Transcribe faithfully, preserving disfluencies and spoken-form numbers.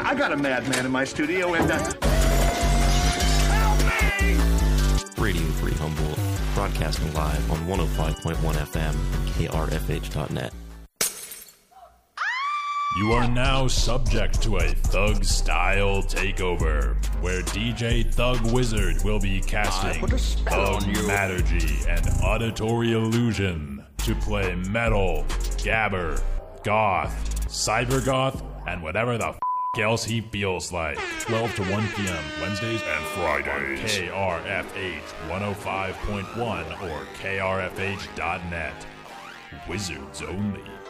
I got a madman in my studio, and uh... help me! Radio Free Humboldt, broadcasting live on one oh five point one F M and K R F H dot net. You are now subject to a Thug-style takeover, where D J Thug Wizard will be casting Thug Mattergy and Auditory Illusion to play metal, gabber, goth, cybergoth, and whatever the f*** else he feels like. twelve to one p.m. Wednesdays and Fridays on K R F H one oh five point one or K R F H dot net. Wizards only.